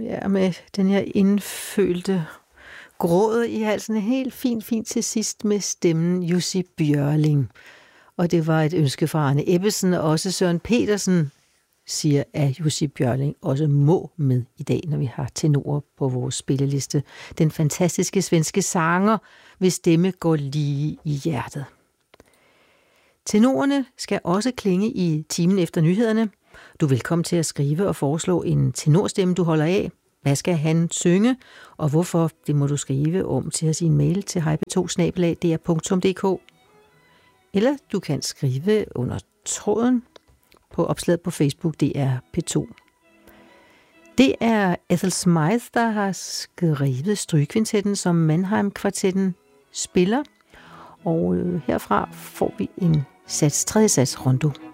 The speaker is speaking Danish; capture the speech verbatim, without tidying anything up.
Ja, med den her indfølte gråd i halsen. Helt fint, fint til sidst med stemmen Jussi Björling. Og det var et ønske fra Arne Ebbesen, og også Søren Petersen siger, at Jussi Björling også må med i dag, når vi har tenorer på vores spilleliste. Den fantastiske svenske sanger, hvis stemme går lige i hjertet. Tenorerne skal også klinge i timen efter nyhederne. Du er velkommen til at skrive og foreslå en tenorstemme, du holder af. Hvad skal han synge, og hvorfor? Det må du skrive om til at sige en mail til hej p to snabel-a d r punktum d k. Eller du kan skrive under tråden på opslaget på Facebook, D R P to. Det er Ethel Smythe, der har skrevet strygekvintetten, som Mannheim-kvartetten spiller. Og herfra får vi en sats, tredje sats rondo.